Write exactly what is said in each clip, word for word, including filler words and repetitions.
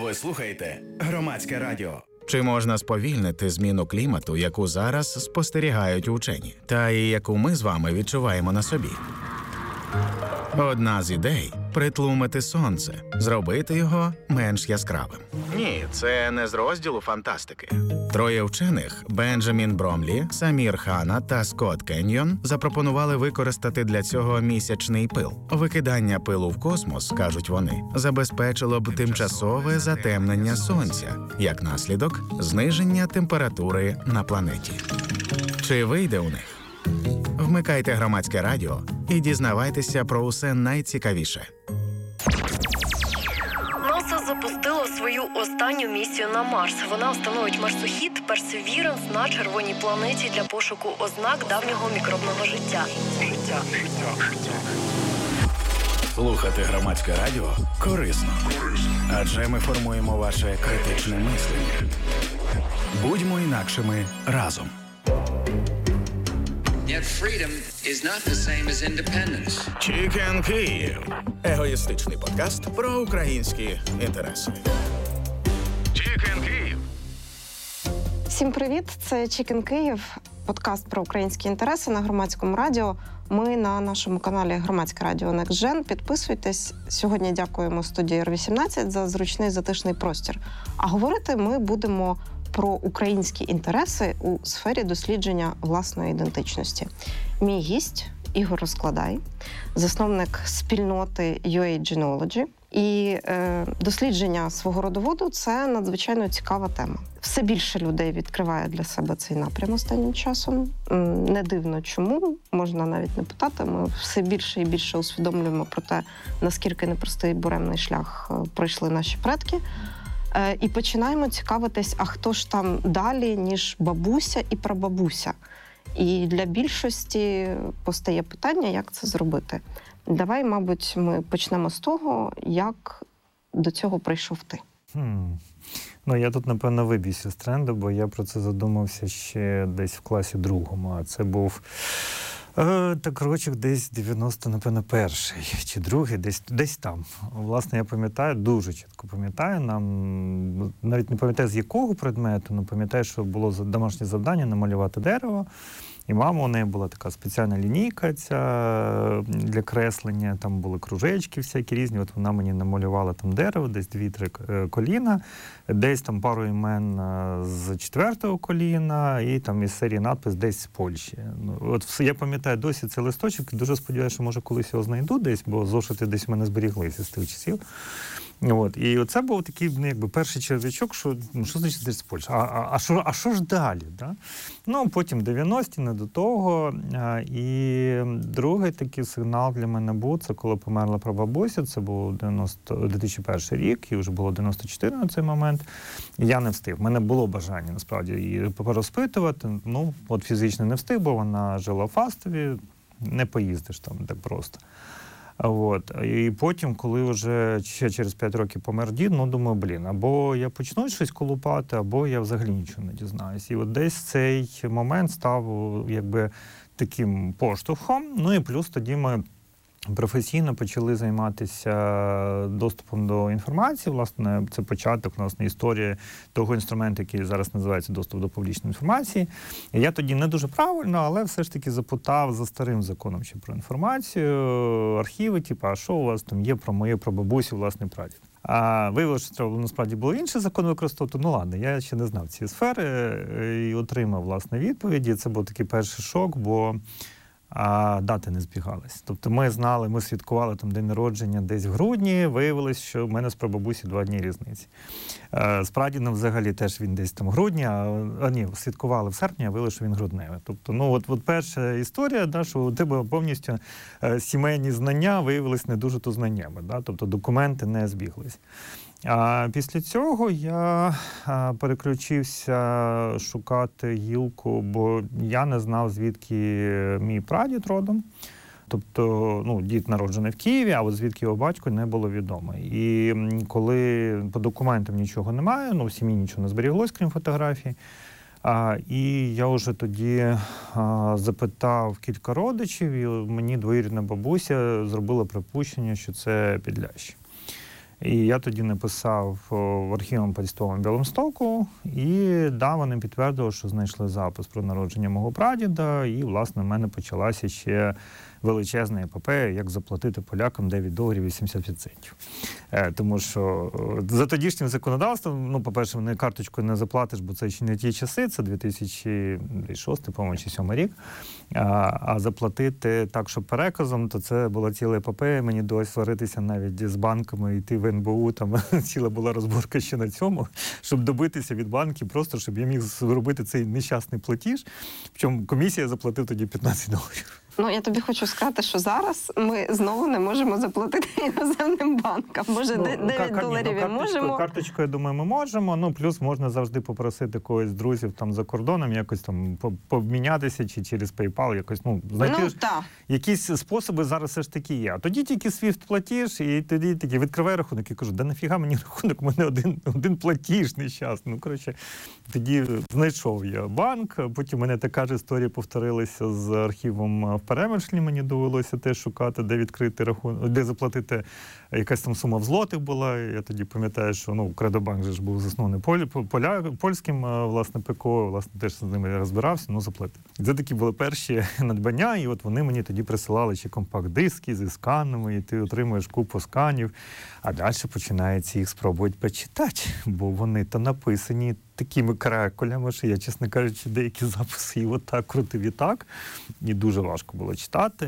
Ви слухаєте Громадське радіо. Чи можна сповільнити зміну клімату, яку зараз спостерігають учені, та і яку ми з вами відчуваємо на собі? Одна з ідей – притлумити сонце, зробити його менш яскравим. Ні, це не з розділу фантастики. Троє вчених – Бенджамін Бромлі, Самір Хана та Скотт Кеньйон – запропонували використати для цього місячний пил. Викидання пилу в космос, кажуть вони, забезпечило б тимчасове затемнення сонця, як наслідок – зниження температури на планеті. Чи вийде у них? Вмикайте Громадське радіо і дізнавайтеся про усе найцікавіше. НАСА запустило свою останню місію на Марс. Вона встановить марсохід Perseverance на червоній планеті для пошуку ознак давнього мікробного життя. Життя. Слухати Громадське радіо корисно. Адже ми формуємо ваше критичне мислення. Будьмо інакшими разом. Yet freedom is not the same as independence. Чікен Київ. Егоїстичний подкаст про українські інтереси. Чікен Київ. Всім привіт! Це Чікен Київ, подкаст про українські інтереси на Громадському радіо. Ми на нашому каналі Громадське радіо NextGen. Підписуйтесь. Сьогодні дякуємо студії Ар вісімнадцять за зручний затишний простір. А говорити ми будемо про українські інтереси у сфері дослідження власної ідентичності. Мій гість – Ігор Розкладай, засновник спільноти ю ей Genealogy. І е, дослідження свого родоводу – це надзвичайно цікава тема. Все більше людей відкриває для себе цей напрям останнім часом. Не дивно чому, можна навіть не питати. Ми все більше і більше усвідомлюємо про те, наскільки непростий буремний шлях пройшли наші предки. І починаємо цікавитись, а хто ж там далі, ніж бабуся і прабабуся. І для більшості постає питання, як це зробити. Давай, мабуть, ми почнемо з того, як до цього прийшов ти. Хм. Ну, я тут, напевно, виб'юся з тренду, бо я про це задумався ще десь в класі другому, а це був е, так рочок десь дев'яносто, напевно, перший чи другий, десь, десь там. Власне, я пам'ятаю, дуже чітко пам'ятаю, нам, навіть не пам'ятаю, з якого предмету, але пам'ятаю, що було домашнє завдання намалювати дерево. І мама, у неї була така спеціальна лінійка ця для креслення, там були кружечки всякі різні, от вона мені намалювала там дерево, десь дві-три коліна, десь там пару імен з четвертого коліна і там із серії надпис десь з Польщі. От я пам'ятаю досі цей листочок, дуже сподіваюся, що може колись його знайду десь, бо зошити десь в мене зберіглися з тих часів. От. І оце був такий, ну, якби перший черв'ячок, що, ну, що значить десь з Польщі? А, а, а, що, а що ж далі? Да? Ну, потім дев'яності, не до того. А, і другий такий сигнал для мене був, це коли померла прабабуся, це був дві тисячі перший рік, і вже було дев'яносто чотири на цей момент. І я не встиг. У мене було бажання, насправді, її порозпитувати. Ну, от фізично не встиг, бо вона жила в Фастові, не поїздиш там так просто. От. І потім, коли вже ще через п'ять років помер дід, ну, думаю, блін, або я почну щось колупати, або я взагалі нічого не дізнаюсь. І от десь цей момент став, якби, таким поштовхом. Ну і плюс тоді ми професійно почали займатися доступом до інформації. Власне, це початок, власне, історії того інструменту, який зараз називається доступ до публічної інформації. І я тоді не дуже правильно, але все ж таки запитав за старим законом ще про інформацію, архіви, типу, а що у вас там є про мою прабабусю, власне, прадід. А виявилося, що треба, насправді, було інший закон використовувати. Ну ладно, я ще не знав цієї сфери і отримав, власне, відповіді. Це був такий перший шок, бо а дати не збігалися. Тобто ми знали, ми святкували там день народження десь в грудні, виявилось, що в мене з прабабусі два дні різниці. Е, з прадідом взагалі теж він десь там в грудні, а, а ні, святкували в серпні, а виявилось, що він грудневий. Тобто, ну от, от перша історія, да, що у тебе повністю е, сімейні знання виявились не дуже то знаннями, да, тобто документи не збіглись. А після цього я а, переключився шукати гілку, бо я не знав, звідки мій прадід родом. Тобто, ну, дід народжений в Києві, а от звідки його батько не було відомо. І коли по документам нічого немає, ну, в сім'ї нічого не зберіглось, крім фотографій, а, і я вже тоді а, запитав кілька родичів, і мені двоюрідна бабуся зробила припущення, що це Підлящі. І я тоді написав в архівному почтовому Біломстоку, і да, вони підтвердили, що знайшли запис про народження мого прадіда, і, власне, в мене почалася ще величезна епопея, як заплатити полякам дев'ять доларів вісімдесят центів. Е, тому що за тодішнім законодавством, ну, по-перше, вони карточкою не заплатиш, бо це ще не ті часи, це дві тисячі шостий, по-моєму, чи сьомий рік. А, а заплатити так, щоб переказом, то це була ціла епопея. Мені довелося сваритися навіть з банками, йти в ен бе у, там ціла була розборка ще на цьому, щоб добитися від банків, просто щоб я міг зробити цей нещасний платіж. Причому комісія заплатив тоді п'ятнадцять доларів. Ну, я тобі хочу сказати, що зараз ми знову не можемо заплатити іноземним банкам. Може, ну, дев'ять ка- доларів ні, і ну, можемо. Карточкою, я думаю, ми можемо. Ну, плюс можна завжди попросити когось з друзів там за кордоном, якось там помінятися, чи через PayPal, якось, ну, знайти Ну, ж так. якісь способи зараз все ж таки є. А тоді тільки свіфт-платіж, і тоді такі відкриває рахунок і кажу, да нафіга мені рахунок, у мене один, один платіж нещасний. Ну, коротше, тоді знайшов я банк, потім у мене така ж історія повторилася з архівом в Перемишлі, мені довелося теж шукати, де відкрити рахунок, де заплатити, якась там сума в злотих була. Я тоді пам'ятаю, що ну, Кредобанк же ж був заснований полі, поля, польським, власне, ПКО, власне, теж з ними розбирався, ну, заплатив. Це такі були перші надбання, і от вони мені тоді присилали ще компакт-диски зі сканами, і ти отримуєш купу сканів, а далі починається їх спробувати почитати, бо вони то написані такими каракулями, що я, чесно кажучи, деякі записи і отак крутив і так, і дуже важко було читати.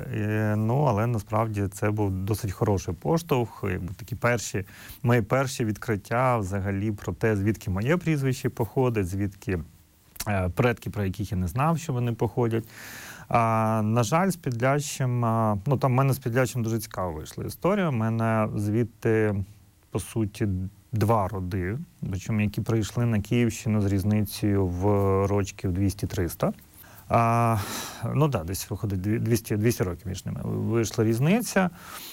Ну, але насправді це був досить хороший поштовх, якби такі перші, мої перші відкриття взагалі про те, звідки моє прізвище походить, звідки предки, про яких я не знав, що вони походять. А, на жаль, з Підлящем, ну там в мене з Підлящем дуже цікаво вийшла історія. У мене звідти, по суті, два роди, причому які прийшли на Київщину з різницею в рочків двісті-триста. А, ну так, да, десь виходить двісті, двісті років між ними. Вийшла різниця.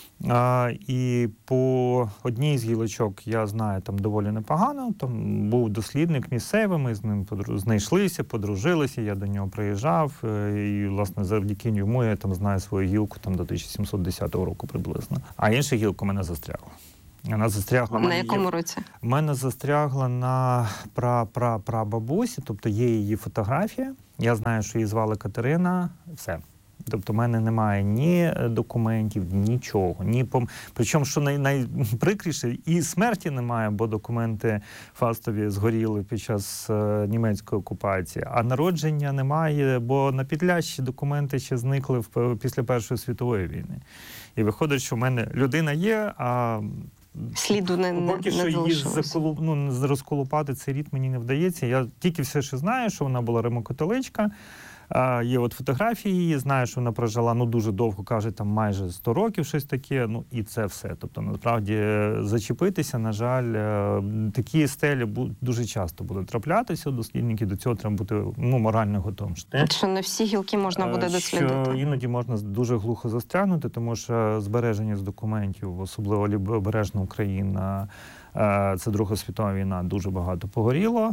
А, і по одній з гілочок я знаю там доволі непогано. Там був дослідник місцевий, ми з ним подру... знайшлися, подружилися, я до нього приїжджав. І, власне, завдяки йому я там знаю свою гілку там, до тисяча сімсот десятого року приблизно. А інша гілка мене застрягла. Вона застрягла. На якому є... році? У мене застрягла на пра-пра-прабабусі, тобто є її фотографія. Я знаю, що її звали Катерина, все. Тобто в мене немає ні документів, нічого. Ні пом... Причому, що най... найприкріше, і смерті немає, бо документи фастові згоріли під час е, німецької окупації. А народження немає, бо на Підлящі документи ще зникли в... після Першої світової війни. І виходить, що в мене людина є, а... Сліду не, не, Поки не що її залишилось. ну, розколупати цей рід мені не вдається. Я тільки все ще знаю, що вона була римокатоличка. А, є от фотографії її, знаю, що вона прожила ну, дуже довго, кажуть, там майже сто років, щось таке, ну і це все. Тобто, насправді, зачепитися, на жаль, такі стелі дуже часто будуть траплятися у дослідників, до цього треба бути ну, морально готовим. Що не всі гілки можна буде дослідити? Що іноді можна дуже глухо застрягнути, тому що збереження з документів, особливо Лівобережна Україна, це Друга світова війна, дуже багато погоріло.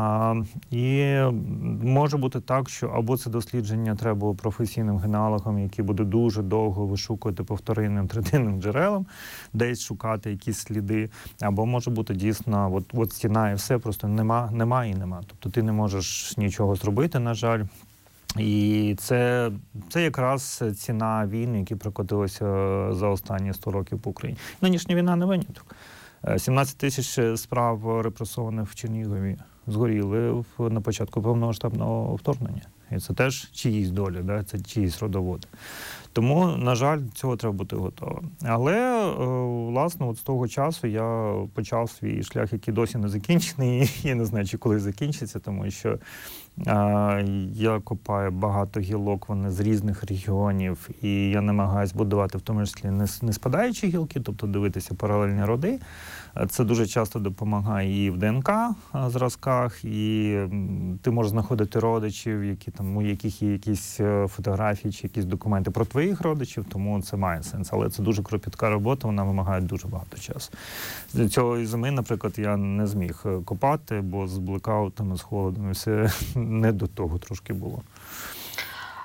І може бути так, що або це дослідження треба було професійним генеалогам, які будуть дуже довго вишукувати по вторинним, третинним джерелам, десь шукати якісь сліди, або може бути дійсно, от, от стіна і все, просто нема, нема і нема. Тобто ти не можеш нічого зробити, на жаль. І це, це якраз ціна війни, які прокотилися за останні сто років по Україні. Нинішня війна не виняток. сімнадцять тисяч справ репресованих в Чернігові згоріли на початку повномасштабного вторгнення. І це теж чиїсь долі, да? Це чиїсь родоводи. Тому, на жаль, цього треба бути готовим. Але, власне, от з того часу я почав свій шлях, який досі не закінчений. Я не знаю, чи коли закінчиться, тому що а, я копаю багато гілок, вони з різних регіонів, і я намагаюся будувати в тому числі не, не спадаючі гілки, тобто дивитися паралельні роди. Це дуже часто допомагає і в ДНК зразках, і ти можеш знаходити родичів, які там, у яких є якісь фотографії чи якісь документи про твоїх родичів, тому це має сенс. Але це дуже кропітка робота, вона вимагає дуже багато часу. З цього зими, наприклад, я не зміг копати, бо з блекаутами, з холодом, все не до того трошки було.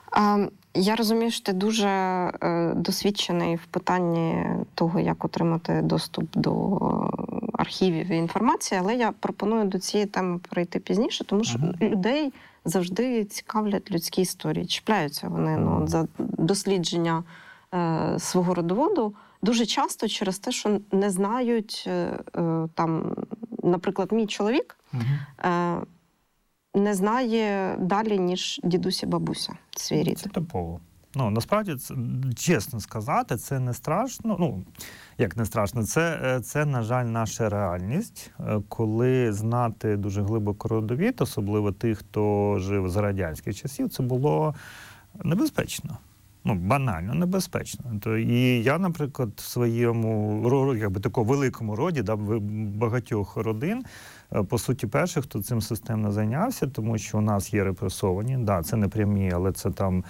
Я розумію, що ти дуже досвідчений в питанні того, як отримати доступ до архівів і інформації, але я пропоную до цієї теми перейти пізніше, тому що uh-huh. людей завжди цікавлять людські історії. Чіпляються вони uh-huh. ну, за дослідження е, свого родоводу дуже часто через те, що не знають, е, там, наприклад, мій чоловік uh-huh. е, не знає далі, ніж дідусь і бабуся свій рід. Це типово. Ну, насправді, це, чесно сказати, це не страшно. Ну, як не страшно, це, це, на жаль, наша реальність. Коли знати дуже глибоко родовід, особливо тих, хто жив за радянських часів, це було небезпечно. Ну, банально небезпечно. То, і я, наприклад, в своєму якби, такому великому роді, да, багатьох родин, по суті, перших, хто цим системно зайнявся, тому що у нас є репресовані, да, це не прямі, але це там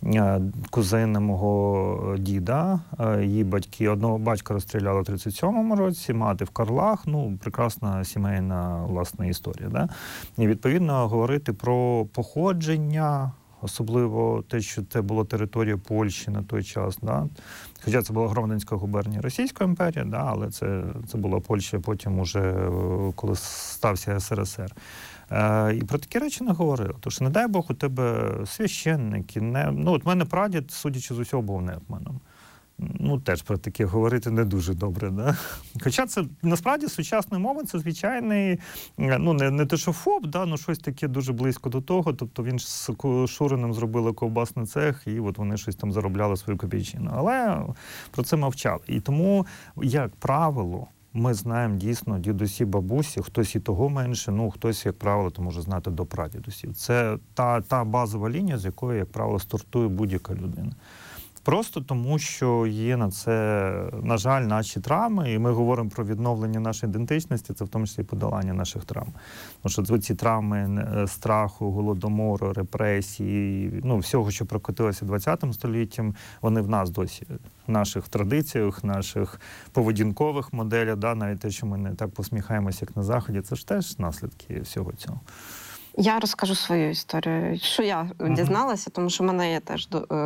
кузини мого діда, її батьки, одного батька розстріляли в тридцять сьомому році, мати в Карлах, ну, прекрасна сімейна, власна історія, да? І, відповідно, говорити про походження, особливо те, що це була територія Польщі на той час, да? Хоча це була Громадянська губернія Російської імперії, да? Але це, це була Польща потім уже, коли стався ес ер ес ер. Е, і про такі речі не говорили. Тож, не дай Бог, у тебе священники, не... ну, от мене прадід, судячи з усього, був нетманом. Ну, теж про таке говорити не дуже добре, да? Хоча це, насправді, сучасної мови, це звичайний, ну, не, не те, що ФОП, да, ну, щось таке дуже близько до того, тобто він ж з Шуриним зробили ковбасний цех, і от вони щось там заробляли свою копійчину. Але про це мовчали. І тому, як правило, ми знаємо дійсно дідусі, бабусі, хтось і того менше, ну, хтось, як правило, то може знати до прадідусів. Це та, та базова лінія, з якої, як правило, стартує будь-яка людина. Просто тому, що є на це, на жаль, наші травми, і ми говоримо про відновлення нашої ідентичності, це в тому числі подолання наших травм. Тому що ці травми страху, голодомору, репресії, ну, всього, що прокотилося двадцятим століттям, вони в нас досі, в наших традиціях, наших поведінкових моделях, да, навіть те, що ми не так посміхаємося, як на Заході, це ж теж наслідки всього цього. Я розкажу свою історію, що я uh-huh. дізналася, тому що в мене є теж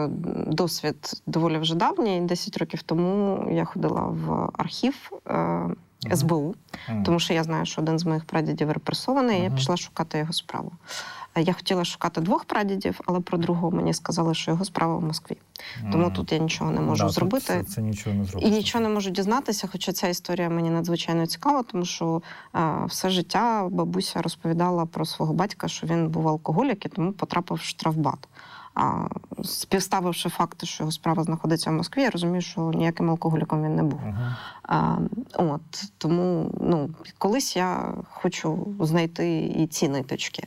досвід доволі вже давній. Десять років тому я ходила в архів ес бе у, uh-huh. тому що я знаю, що один з моїх прадідів репресований, uh-huh. і я пішла шукати його справу. Я хотіла шукати двох прадідів, але про другого мені сказали, що його справа в Москві. Тому mm. тут я нічого не можу да, зробити. Це, це нічого не зробити. І нічого не можу дізнатися, хоча ця історія мені надзвичайно цікава, тому що а, все життя бабуся розповідала про свого батька, що він був алкоголік і тому потрапив в штрафбат. А, співставивши факти, що його справа знаходиться в Москві, я розумію, що ніяким алкоголіком він не був. Uh-huh. А, от, тому ну, колись я хочу знайти і ці ниточки.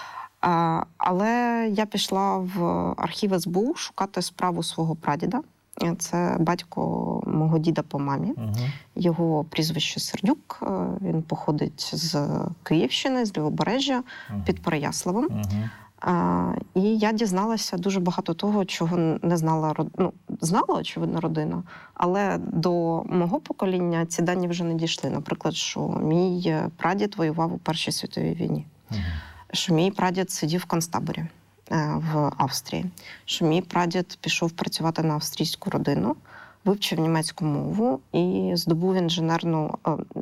А, але я пішла в архів ес бе у шукати справу свого прадіда. Це батько мого діда по мамі. Uh-huh. Його прізвище Сердюк. Він походить з Київщини, з Лівобережжя, uh-huh. під Переяславом. Uh-huh. А, і я дізналася дуже багато того, чого не знала, ну, знала, очевидно, родина, але до мого покоління ці дані вже не дійшли. Наприклад, що мій прадід воював у Першій світовій війні. Uh-huh. Що мій прадід сидів в концтаборі в Австрії, що мій прадід пішов працювати на австрійську родину, вивчив німецьку мову і здобув інженерну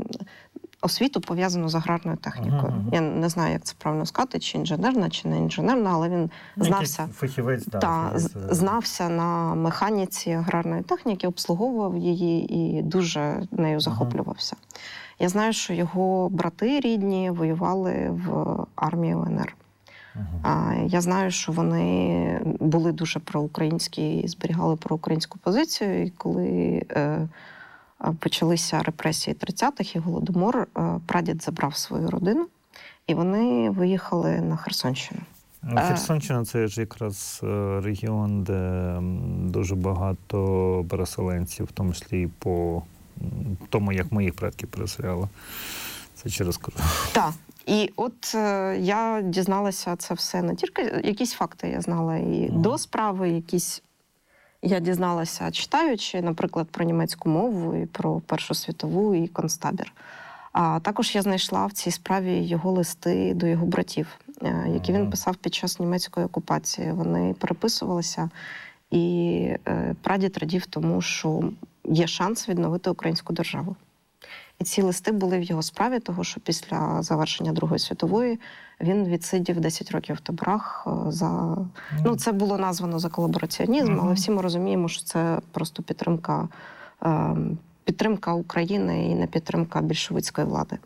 освіту, пов'язану з аграрною технікою. Uh-huh. Я не знаю, як це правильно сказати, чи інженерна, чи не інженерна, але він знався, фахівець, да, та, фахівець. знався на механіці аграрної техніки, обслуговував її і дуже нею захоплювався. Uh-huh. Я знаю, що його брати рідні воювали в армії у ен ер. Uh-huh. Я знаю, що вони були дуже проукраїнські і зберігали проукраїнську позицію. І коли е, почалися репресії тридцятих і Голодомор, е, прадід забрав свою родину, і вони виїхали на Херсонщину. Херсонщина – це ж якраз регіон, де дуже багато переселенців, в тому числі і по тому, як моїх предків переселяли. Це через кордон. Так. І от е, я дізналася це все не тільки, якісь факти я знала і mm. до справи, якісь я дізналася, читаючи, наприклад, про німецьку мову, і про Першу світову, і концтабір. А також я знайшла в цій справі його листи до його братів. які він писав під час німецької окупації. Вони переписувалися, і прадід радів тому, що є шанс відновити українську державу. І ці листи були в його справі, того, що після завершення Другої світової він відсидів десять років в таборах за... Mm. Ну, це було названо за колабораціонізм, mm-hmm. але всі ми розуміємо, що це просто підтримка, підтримка України і не підтримка більшовицької влади.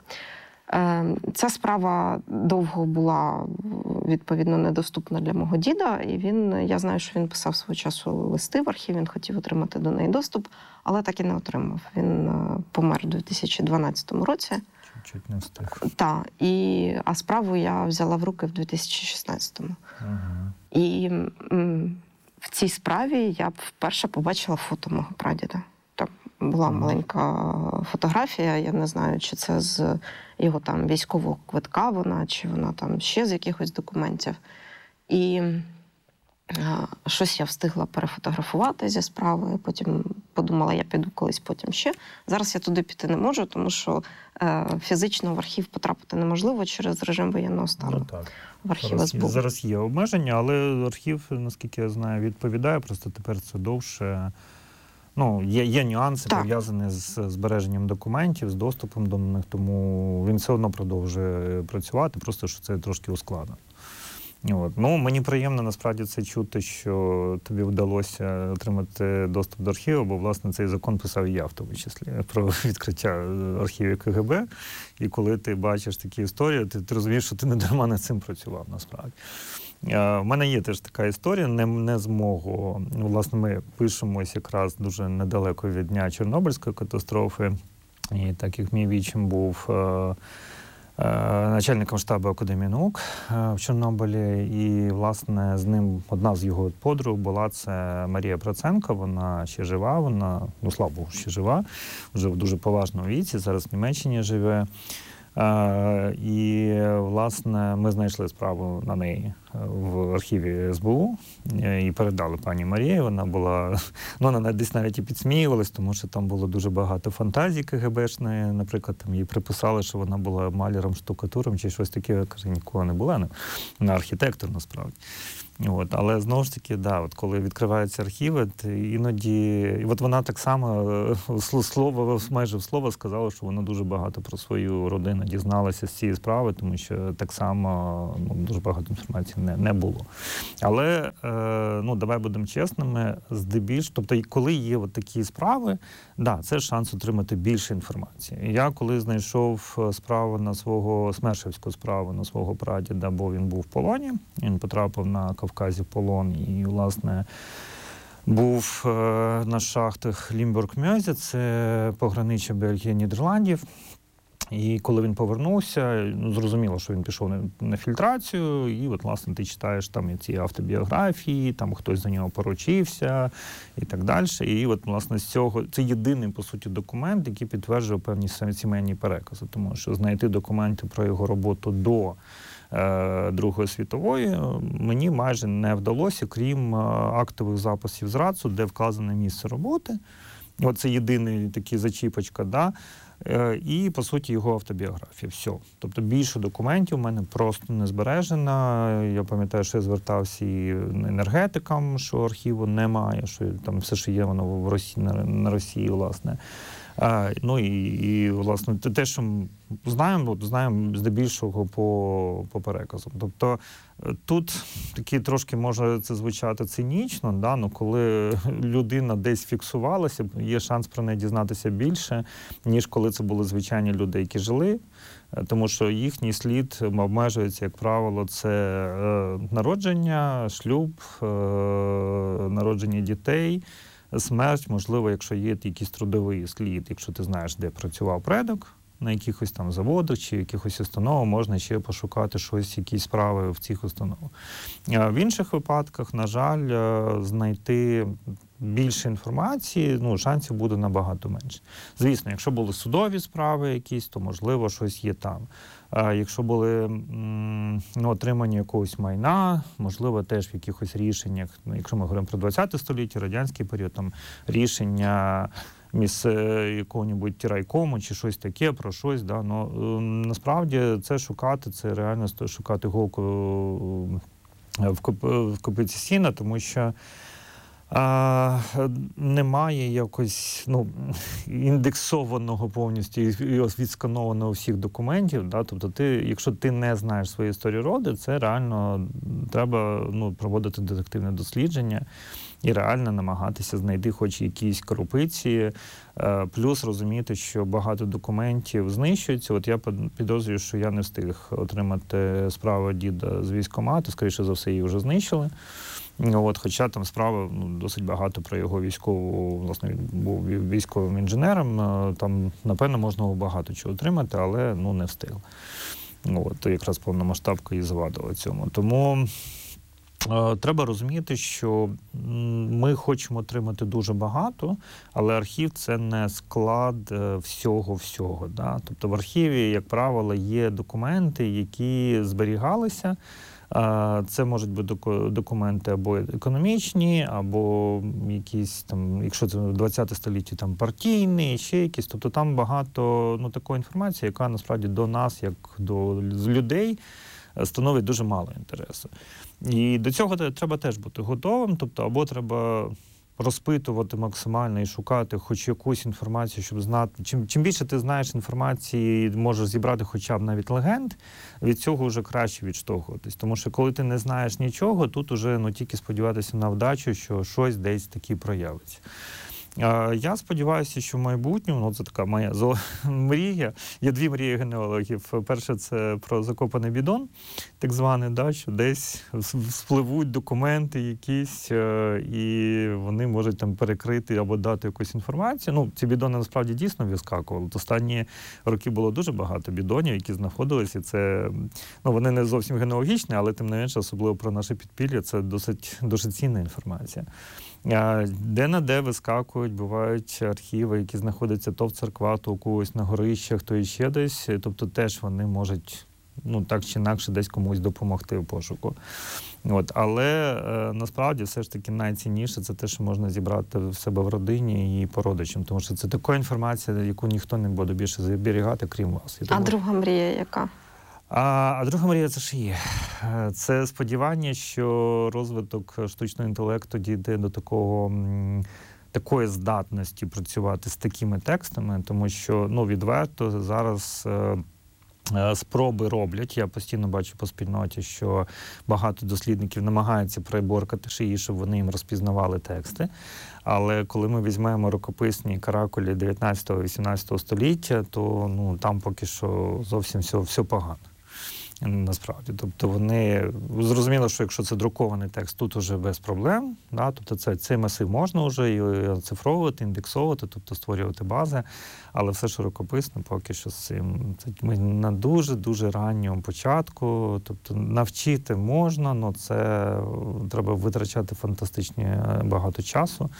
Ця справа довго була, відповідно, недоступна для мого діда, і він, я знаю, що він писав свого часу листи в архів, він хотів отримати до неї доступ, але так і не отримав. Він помер у дві тисячі дванадцятому році. Чуть-чуть не встиг. Так, і, а справу я взяла в руки в дві тисячі шістнадцятому. Ага. І м, в цій справі я вперше побачила фото мого прадіда. Була маленька фотографія, я не знаю, чи це з його там військового квитка вона, чи вона там ще з якихось документів. І а, щось я встигла перефотографувати зі справи, потім подумала, я піду колись потім ще. Зараз я туди піти не можу, тому що е, фізично в архів потрапити неможливо через режим воєнного стану. Ну, так. В архів зараз, СБУ. Зараз є обмеження, але архів, наскільки я знаю, відповідає, просто тепер це довше. Ну, є, є нюанси, так. пов'язані з збереженням документів, з доступом до них, тому він все одно продовжує працювати, просто що це трошки ускладнено. От. Ну, мені приємно насправді це чути, що тобі вдалося отримати доступ до архіву, бо, власне, цей закон писав і я, в тому числі, про відкриття архівів КГБ. І коли ти бачиш такі історії, ти, ти розумієш, що ти не дарма над цим працював, насправді. У мене є теж така історія, не, не з мого. Власне, ми пишемось якраз дуже недалеко від дня Чорнобильської катастрофи. І так як мій вічим був е, е, начальником штабу Академії наук е, в Чорнобилі, і, власне, з ним одна з його подруг була це Марія Проценко. Вона ще жива, вона, ну, слава Богу, ще жива, вже в дуже поважному віці, зараз в Німеччині живе. Uh, і, власне, ми знайшли справу на неї в архіві СБУ і передали пані Марії. Вона була, ну, вона десь навіть і підсміювалась, тому що там було дуже багато фантазій КГБшної. Наприклад, там їй приписали, що вона була маляром, штукатуром чи щось таке. Я кажу, ніколи не була. Вона архітектор, насправді. От, але знову ж таки, да, от коли відкриваються архіви, іноді, і от вона так само слово, майже в слово сказала, що вона дуже багато про свою родину дізналася з цієї справи, тому що так само, ну, дуже багато інформації не, не було. Але, е, ну, давай будемо чесними, здебільш, тобто, коли є от такі справи, да, це шанс отримати більше інформації. Я коли знайшов справу на свого, Смершевську справу на свого прадіда, бо він був в полоні, він потрапив на Кавказі в полон і, власне, був е, на шахтах Лімбург-Мьозі, це пограниччя Бельгії, Нідерландів. І коли він повернувся, ну, зрозуміло, що він пішов на, на фільтрацію, і от, власне, ти читаєш там ці автобіографії, там хтось за нього поручився і так далі. І от, власне, з цього, це єдиний, по суті, документ, який підтверджує певні сімейні перекази, тому що знайти документи про його роботу до е, Другої світової мені майже не вдалося, крім актових записів з РАЦУ, де вказане місце роботи. Оце єдиний такий зачіпочка, да? І, по суті, його автобіографія. Все. Тобто більше документів у мене просто не збережено. Я пам'ятаю, що я звертався і енергетикам, що архіву немає, що там все, що є, воно в Росії, на Росії, власне. А, ну і, і, власне, те, що знаємо, знаємо здебільшого по, по переказам. Тобто тут такі трошки може це звучати цинічно, да? Ну, коли людина десь фіксувалася, є шанс про неї дізнатися більше, ніж коли це були звичайні люди, які жили. Тому що їхній слід обмежується, як правило, це е, народження, шлюб, е, народження дітей, смерть, можливо, якщо є якийсь трудовий слід, якщо ти знаєш, де працював предок, на якихось там заводах чи якихось установах, можна ще пошукати щось, якісь справи в цих установах. В інших випадках, на жаль, знайти більше інформації, ну, шансів буде набагато менше. Звісно, якщо були судові справи якісь, то, можливо, щось є там. А якщо були ну, отримання якогось майна, можливо, теж в якихось рішеннях, ну, якщо ми говоримо про ХХ століття, радянський період, там рішення місце якого-небудь райкому чи щось таке, про щось. Да? Но, насправді це шукати, це реально шукати голку в, коп, в копиці сіна, тому що А, немає якось ну, індексованого повністю і відсканованого всіх документів. Да? Тобто ти, якщо ти не знаєш свою історію роду, це реально треба ну, проводити детективне дослідження і реально намагатися знайти хоч якісь корупції, плюс розуміти, що багато документів знищуються. От я підозрюю, що я не встиг отримати справу діда з військкомату, скоріше за все, її вже знищили. От, хоча там справа ну, досить багато про його військову, власне, він був військовим інженером, там, напевно, можна було багато чого отримати, але ну, не встиг. От, якраз повномасштабка і завадила цьому. Тому е, треба розуміти, що ми хочемо отримати дуже багато, але архів – це не склад всього-всього. Да? Тобто в архіві, як правило, є документи, які зберігалися. Це можуть бути документи або економічні, або якісь там, якщо це двадцяте століття, там партійні, ще якісь. Тобто там багато ну, такої інформації, яка насправді до нас, як до людей, становить дуже мало інтересу. І до цього треба теж бути готовим, тобто або треба розпитувати максимально і шукати хоч якусь інформацію, щоб знати. Чим, чим більше ти знаєш інформації, можеш зібрати хоча б навіть легенд, від цього вже краще відштовхуватись. Тому що коли ти не знаєш нічого, тут уже ну, тільки сподіватися на вдачу, що щось десь таки проявиться. Я сподіваюся, що в майбутньому, ну це така моя мрія, є дві мрії генеалогів. Перше, це про закопаний бідон, так званий, да, що десь спливуть документи якісь, і вони можуть там перекрити або дати якусь інформацію. Ну, ці бідони насправді дійсно вискакували. Останні роки було дуже багато бідонів, які знаходилися. Це, ну, вони не зовсім генеалогічні, але тим не менше, особливо про наше підпілля, це досить, дуже цінна інформація. Де-на-де вискакують, бувають архіви, які знаходяться то в церквах, то у когось на горищах, то іще десь. Тобто теж вони можуть ну, так чи інакше десь комусь допомогти в пошуку. От. Але е, насправді все ж таки найцінніше це те, що можна зібрати в себе в родині і по родичам. Тому що це така інформація, яку ніхто не буде більше зберігати, крім вас. А друга мрія яка? А, а друга мрія – це ж є. Це сподівання, що розвиток штучного інтелекту дійде до такого, такої здатності працювати з такими текстами, тому що, ну, відверто зараз е, е, спроби роблять. Я постійно бачу по спільноті, що багато дослідників намагаються приборкати шиї, щоб вони їм розпізнавали тексти. Але коли ми візьмемо рукописні каракулі дев'ятнадцятого-вісімнадцятого століття, то ну, там поки що зовсім все, все погано. Насправді, тобто вони зрозуміло, що якщо це друкований текст, тут уже без проблем, да? Тобто це, цей масив можна вже і оцифровувати, індексовувати, тобто створювати бази, але все ж рукописне поки що з цим. Це ми на дуже-дуже ранньому початку, тобто навчити можна, але це треба витрачати фантастичні багато часу,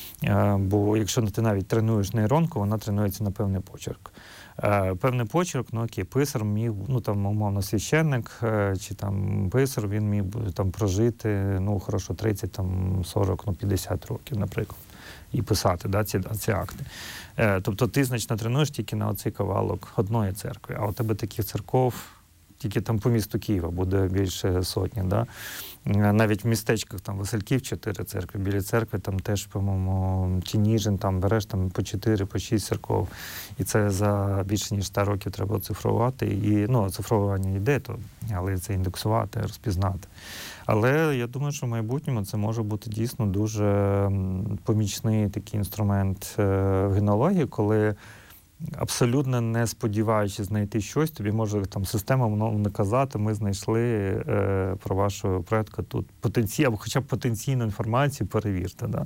бо якщо ти навіть тренуєш нейронку, вона тренується на певний почерк. Певний почерк, ну окей, писар міг, ну там, умовно, священник чи там писар, він міг там прожити, ну, хорошо, тридцять, там, сорок, ну, п'ятдесят років, наприклад, і писати, да, ці, ці акти. Тобто ти, значно, тренуєш тільки на оцей кавалок одної церкви, а у тебе таких церков тільки там по місту Києва буде більше сотні, да? Навіть в містечках, там, Васильків, чотири церкви, біля церкви, там теж, по-моєму, чи Ніжин, там береш там по чотири, по шість церков. І це за більше ніж сто років треба оцифрувати. І, ну, оцифровування йде, то, але це індексувати, розпізнати. Але я думаю, що в майбутньому це може бути дійсно дуже помічний такий інструмент в генеалогії, коли абсолютно не сподіваючись знайти щось, тобі може там система наказати, ми знайшли е, про вашого предка тут потенційну, або хоча б потенційну інформацію, перевірте. Да?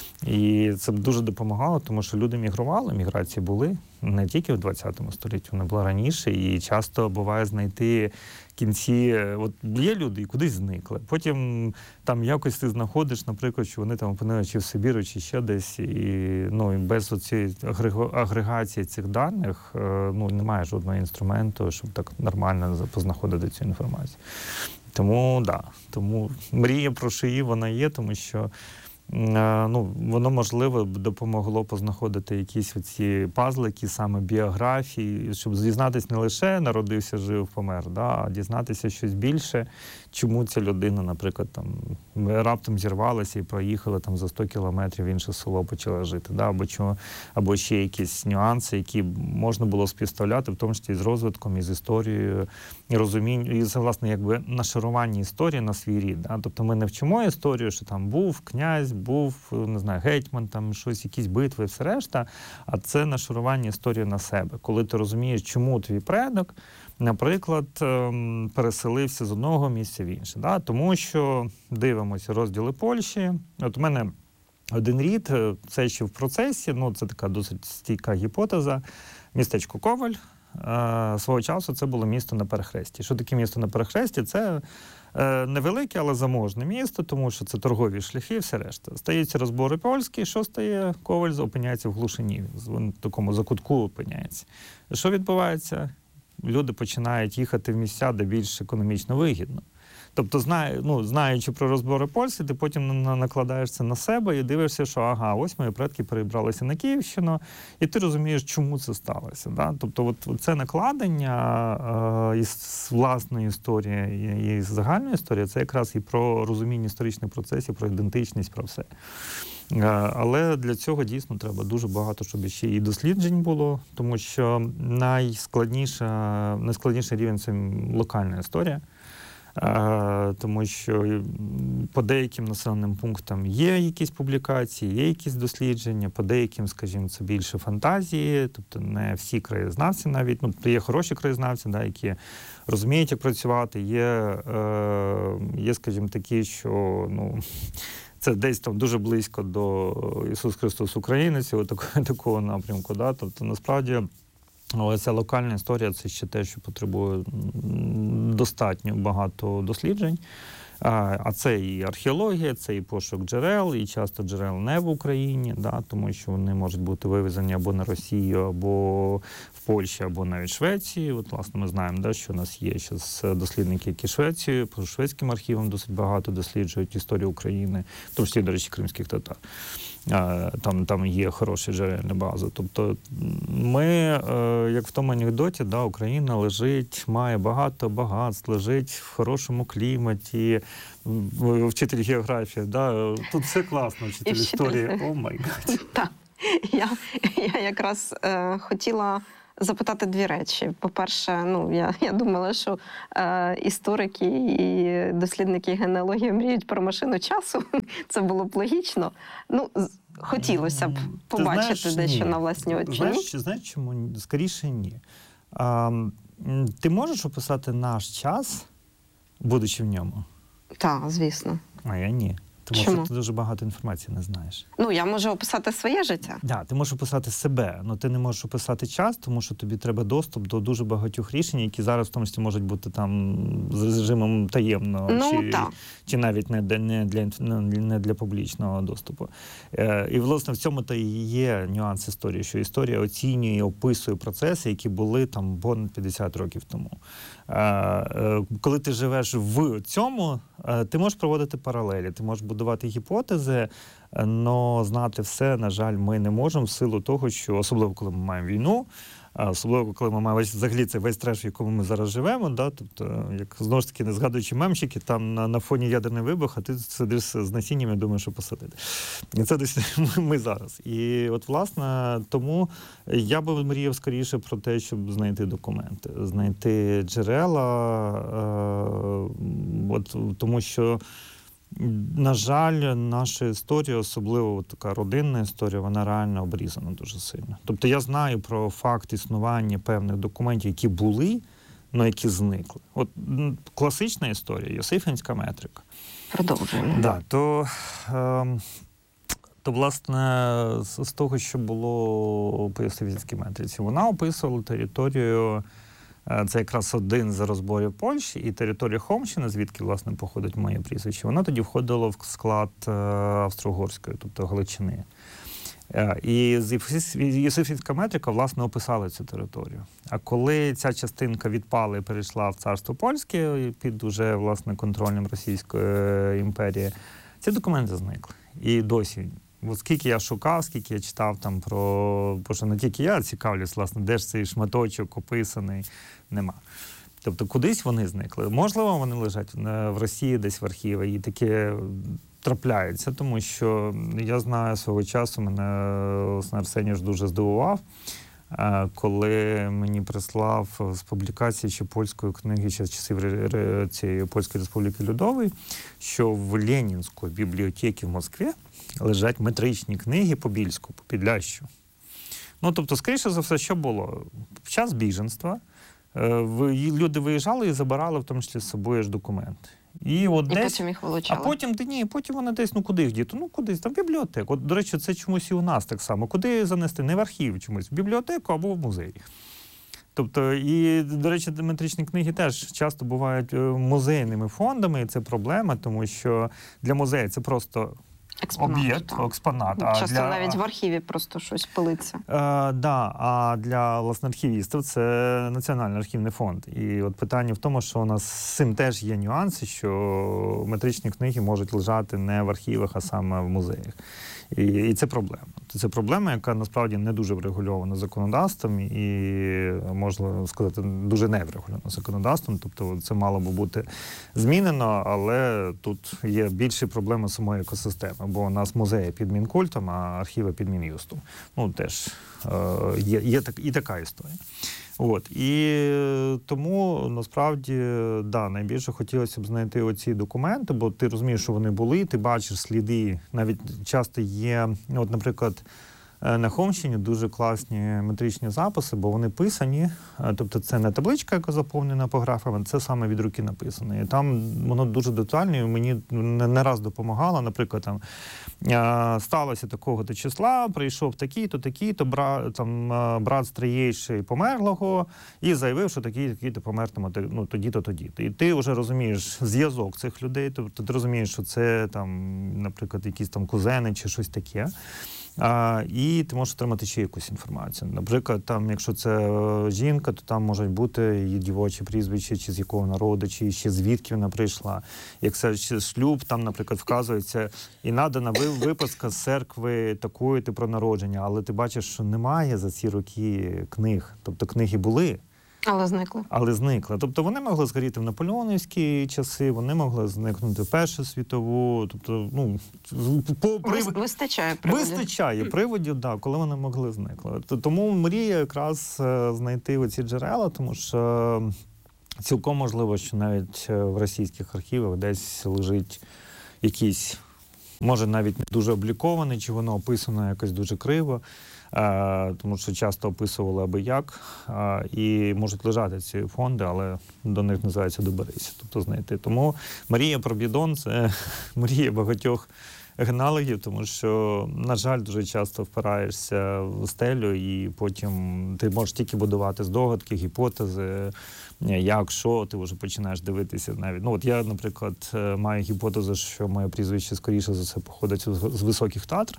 І це дуже допомагало, тому що люди мігрували, міграції були не тільки в двадцятому столітті, вони були раніше, і часто буває знайти кінці, от є люди і кудись зникли. Потім там якось ти знаходиш, наприклад, що вони там опинилися чи в Сибіру, чи ще десь, і, ну, і без оцієї агрегації цих даних, ну, немає жодного інструменту, щоб так нормально познаходити цю інформацію. Тому, да, тому мрія про шиї, вона є, тому що ну, воно, можливо, допомогло познаходити якісь оці пазлики, саме біографії, щоб дізнатися не лише народився, жив, помер, да, а дізнатися щось більше, чому ця людина, наприклад, там, раптом зірвалася і проїхала там за сто кілометрів в інше село, почала жити, да, або, чого, або ще якісь нюанси, які можна було співставляти, в тому числі з розвитком, і з історією, і розумінням, і, власне, якби нашарування історії на свій рід. Да? Тобто ми не вчимо історію, що там був князь, був, не знаю, гетьман, там щось, якісь битви, все решта, а це нашарування історії на себе. Коли ти розумієш, чому твій предок, наприклад, переселився з одного місця в інше. Да? Тому що, дивимося, розділи Польщі. От у мене один рід, це ще в процесі, ну це така досить стійка гіпотеза, містечко Коваль. Свого часу це було місто на перехресті. Що таке місто на перехресті? Це невелике, але заможне місто, тому що це торгові шляхи і все решта. Стаються розбори польські, що стає? Коваль опиняється в глушині, в такому закутку опиняється. Що відбувається? Люди починають їхати в місця, де більш економічно вигідно. Тобто, знає, ну, знаючи про розбори Польщі, ти потім накладаєш це на себе і дивишся, що ага, ось мої предки перебралися на Київщину, і ти розумієш, чому це сталося. Да? Тобто от, це накладення е, із власної історії і, і загальної історії, це якраз і про розуміння історичних процесів, про ідентичність, про все. Е, але для цього дійсно треба дуже багато, щоб ще і досліджень було, тому що найскладніша, найскладніший рівень – це локальна історія. А, тому що по деяким населеним пунктам є якісь публікації, є якісь дослідження, по деяким, скажімо, це більше фантазії, тобто не всі краєзнавці навіть, ну, є хороші краєзнавці, да, які розуміють, як працювати, є, е, є, скажімо, такі, що, ну, це десь там дуже близько до Ісус Христос Українець, такого, такого напрямку, да, тобто насправді але ця локальна історія – це ще те, що потребує достатньо багато досліджень. А це і археологія, це і пошук джерел, і часто джерел не в Україні, да, тому що вони можуть бути вивезені або на Росію, або в Польщі, або навіть в Швеції. От, власне, ми знаємо, да, що у нас є зараз дослідники, які Швецію, по шведським архівам досить багато досліджують історію України, в тому числі, до речі, кримських татар. Там, там є хороша джерельна база. Тобто ми, як в тому анекдоті, да, Україна лежить, має багато багатств, лежить в хорошому кліматі, вчитель географії, да, тут все класно, вчитель історії. О май гад. Так, я, я якраз е, хотіла запитати дві речі. По-перше, ну, я, я думала, що е, історики і дослідники генеалогії мріють про машину часу. Це було б логічно. Ну, хотілося б побачити знаєш, дещо ні. на власні очі. Знаєш, знаєш чому? Скоріше ні. А, ти можеш описати наш час, будучи в ньому? Так, звісно. А я ні. Тому Чому? що ти дуже багато інформації не знаєш. Ну, я можу описати своє життя. Так, да, ти можеш описати себе, але ти не можеш описати час, тому що тобі треба доступ до дуже багатьох рішень, які зараз в тому числі можуть бути там з режимом таємного, ну, чи, так. чи навіть не для, не, для, не для публічного доступу. Е, і, власне, в цьому то і є нюанс історії, що історія оцінює і описує процеси, які були там понад п'ятдесят років тому. Е, е, коли ти живеш в цьому, е, ти можеш проводити паралелі, ти можеш будувати гіпотези, але знати все, на жаль, ми не можемо в силу того, що, особливо коли ми маємо війну, особливо коли ми маємо взагалі цей весь треш, в якому ми зараз живемо, да, тобто, як, знову ж таки, не згадуючи мемчики, там на, на фоні ядерний вибух, а ти сидиш з насінням і думаєш, що посадити. І це десь ми зараз. І от, власне, тому я би мріяв скоріше про те, щоб знайти документи, знайти джерела, е, от, тому що на жаль, наша історія, особливо така родинна історія, вона реально обрізана дуже сильно. Тобто я знаю про факт існування певних документів, які були, але які зникли. От класична історія, Йосифінська метрика. Продовжуємо. Да, то, е, то, власне, з, з того, що було по Йосифінській метриці, вона описувала територію. Це якраз один з розборів Польщі і територія Хомщини, звідки, власне, походить моє прізвище, воно тоді входило в склад Австро-Угорської, тобто Галичини. І Йосифінська метрика, власне, описала цю територію. А коли ця частинка відпала і перейшла в царство польське під уже, власне, контролем Російської імперії, ці документи зникли. І досі. Бо скільки я шукав, скільки я читав там про... Бо що не тільки я цікавлюсь, власне, де ж цей шматочок описаний, нема. Тобто кудись вони зникли. Можливо, вони лежать в Росії десь в архіві, і таке трапляється, тому що я знаю свого часу, мене Арсеній дуже здивував, коли мені прислав з публікації ще польської книги, ще з часів цієї Польської Республіки Людової, що в Ленінській бібліотеці в Москві лежать метричні книги по Більську, по Підлящу. Ну, тобто, скоріше за все, що було? В час біженства люди виїжджали і забирали, в тому числі, з собою ж документи. І, от і десь, потім їх вилучали. А потім, ні, потім вони десь, ну куди їх діти? Ну кудись, там в бібліотеку. От, до речі, це чомусь і у нас так само. Куди занести? Не в архів чомусь, в бібліотеку або в музей. Тобто, і, до речі, метричні книги теж часто бувають музейними фондами, і це проблема, тому що для музею це просто експонат, об'єкт, експонат. А часто для... навіть в архіві просто щось пилиться. А, да, а для, власне, архівістів це Національний архівний фонд. І от питання в тому, що у нас з цим теж є нюанси, що метричні книги можуть лежати не в архівах, а саме в музеях. І, і це проблема. Це проблема, яка насправді не дуже врегульована законодавством і, можна сказати, дуже не врегульована законодавством. Тобто це мало би бути змінено, але тут є більші проблеми самої екосистеми. Бо у нас музеї під Мінкультом, а архіви під Мін'юстом. Ну, теж е, є, є так, і така історія. От. І тому, насправді, да, найбільше хотілося б знайти оці документи, бо ти розумієш, що вони були, ти бачиш сліди. Навіть часто є, от, наприклад, на Хомщині дуже класні метричні записи, бо вони писані, тобто це не табличка, яка заповнена апографами, це саме від руки написано. І там воно дуже детально, і мені не раз допомагало. Наприклад, там сталося такого-то числа, прийшов такий-то, такий-то, брат, там, брат старіший померлого і заявив, що такий-то помер там, ну, тоді-то, тоді-то. І ти вже розумієш зв'язок цих людей, тобто ти розумієш, що це, там, наприклад, якісь там кузени чи щось таке. А, і ти можеш отримати ще якусь інформацію. Наприклад, там, якщо це жінка, то там можуть бути її дівочі прізвища, чи з якого народу, чи ще звідки вона прийшла. Як це шлюб, там, наприклад, вказується і надана виписка з церкви такої ти про народження, але ти бачиш, що немає за ці роки книг. Тобто книги були, Але зникли. Але зникли. Тобто вони могли згоріти в наполеонівські часи, вони могли зникнути в Першу світову. Тобто, ну, по прив... Вистачає приводів. Вистачає приводів, да, коли вони могли зникнути. Тому мрія якраз знайти оці джерела, тому що цілком можливо, що навіть в російських архівах десь лежить якийсь, може навіть не дуже облікований, чи воно описано якось дуже криво. А, тому що часто описували аби як, а, і можуть лежати ці фонди, але до них називається доберися, тобто знайти. Тому мрія про бідон – це мрія багатьох генеалогів, тому що, на жаль, дуже часто впираєшся в стелю, і потім ти можеш тільки будувати здогадки, гіпотези, як, що, ти вже починаєш дивитися навіть. Ну, от я, наприклад, маю гіпотезу, що моє прізвище, скоріше за все, походить з Високих Татр.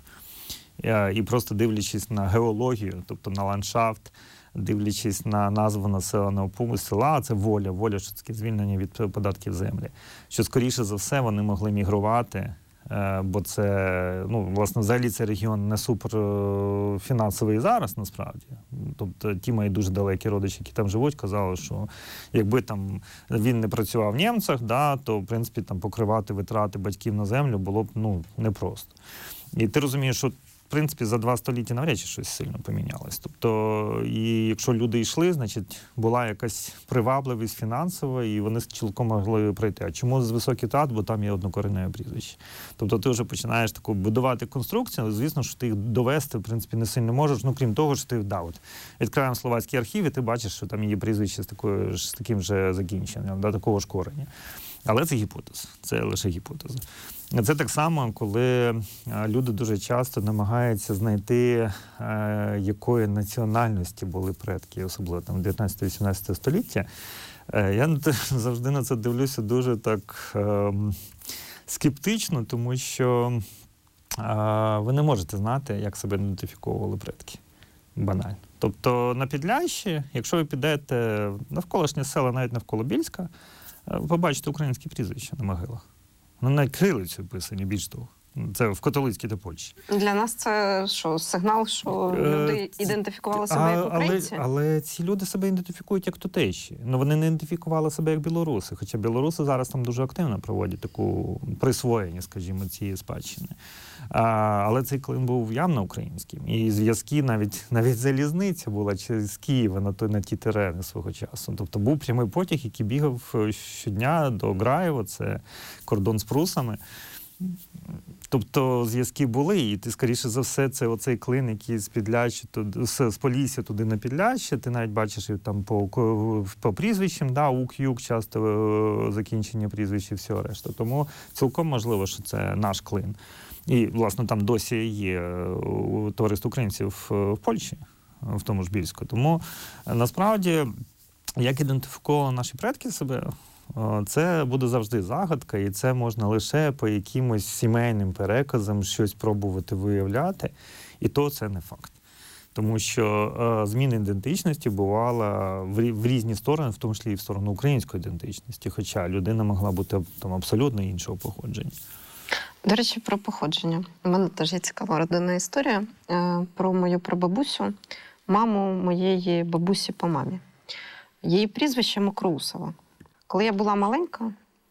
І просто дивлячись на геологію, тобто на ландшафт, дивлячись на назву населеного пункту села, це воля, воля, що таке звільнення від податків землі. Що, скоріше за все, вони могли мігрувати, бо це, ну, власне, взагалі цей регіон не суперфінансовий зараз, насправді. Тобто ті мої дуже далекі родичі, які там живуть, казали, що якби там він не працював в німцях, да, то, в принципі, там покривати витрати батьків на землю було б, ну, непросто. І ти розумієш, що в принципі, за два століття навряд чи щось сильно помінялось. Тобто, і якщо люди йшли, значить, була якась привабливість фінансова, і вони цілком могли пройти. А чому з Високий Татр? Бо там є однокорінне прізвище. Тобто ти вже починаєш таку будувати конструкцію, але, звісно, що ти їх довести, в принципі, не сильно можеш. Ну, крім того, що ти, да, от, відкриваємо словацький архів, і ти бачиш, що там є прізвище з, такою, з таким же закінченням, да, такого ж корення. Але це гіпотеза, це лише гіпотеза. Це так само, коли люди дуже часто намагаються знайти, е, якої національності були предки, особливо там дев'ятнадцяте-вісімнадцяте століття. Е, я завжди на це дивлюся дуже так е, скептично, тому що е, ви не можете знати, як себе ідентифіковували предки. Банально. Тобто на Підлящі, якщо ви підете навколишні села, навіть навколо Більська, побачите українські прізвища на могилах. Ну, навіть крилицю писані, більш того. Це в католицькій та Польщі. Для нас це що, сигнал, що люди ідентифікували себе а, як українці? Але, але ці люди себе ідентифікують як тутейші. Ну, вони не ідентифікували себе як білоруси, хоча білоруси зараз там дуже активно проводять таку присвоєння, скажімо, цієї спадщини. А, але цей клин був явно українським. І зв'язки, навіть, навіть залізниця була через Києва на, той, на ті терени свого часу. Тобто був прямий потяг, який бігав щодня до Граєва, це кордон з прусами. Тобто зв'язки були, і ти, скоріше за все, це оцей клин, який з Підляща, з, з Полісся туди на Підляща, ти навіть бачиш і там по, по прізвищам, да, Ук-Юк, часто закінчення прізвищ і все решта. Тому цілком можливо, що це наш клин. І, власне, там досі є товариство українців в Польщі, в тому ж Більську. Тому, насправді, як ідентифікували наші предки себе, це буде завжди загадка, і це можна лише по якимось сімейним переказам щось пробувати виявляти, і то це не факт. Тому що е, зміна ідентичності бувала в, в різні сторони, в тому числі і в сторону української ідентичності, хоча людина могла бути там абсолютно іншого походження. До речі, про походження. У мене теж є цікава родинна історія е, про мою прабабусю, маму моєї бабусі по мамі. Її прізвище Мокроусова. Коли я була маленька,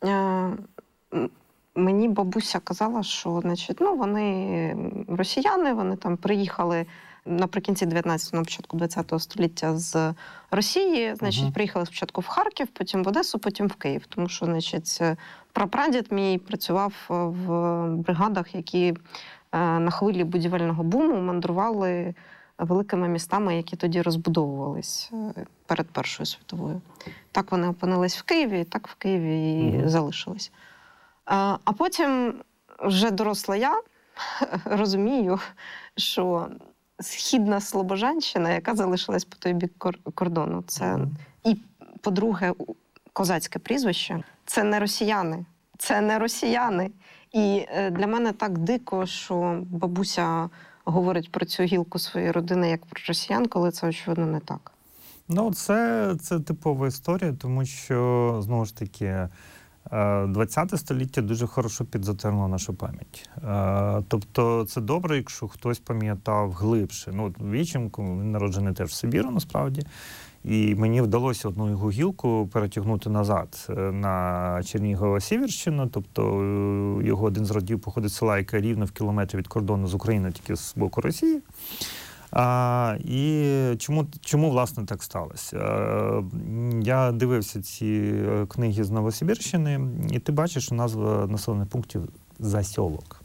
мені бабуся казала, що, значить, ну, вони росіяни, вони там приїхали наприкінці дев'ятнадцятого, на початку ХХ століття з Росії, значить, uh-huh. приїхали спочатку в Харків, потім в Одесу, потім в Київ. Тому що, значить, прапрадід мій працював в бригадах, які на хвилі будівельного буму мандрували великими містами, які тоді розбудовувались перед Першою світовою. Так вони опинились в Києві, так в Києві і mm-hmm. залишились. А потім вже доросла я розумію, що східна Слобожанщина, яка залишилась по той бік кордону, це mm-hmm. і, по-друге, козацьке прізвище, це не росіяни. Це не росіяни. І для мене так дико, що бабуся говорить про цю гілку своєї родини як про росіян, коли це, очевидно, не так. Ну, це, це типова історія, тому що, знову ж таки, ХХ століття дуже хорошо підзатерло нашу пам'ять. Тобто це добре, якщо хтось пам'ятав глибше. Ну, Віченко, він народжений теж в Сибіру, насправді. І мені вдалося одну його гілку перетягнути назад на Чернігова-Сіверщину, тобто його один з родів походить з села, яке рівно в кілометрі від кордону з Україною, тільки з боку Росії. А, і чому, чому, власне, так сталося? А, я дивився ці книги з Новосибірщини, і ти бачиш, що назва населених пунктів «Засьолок».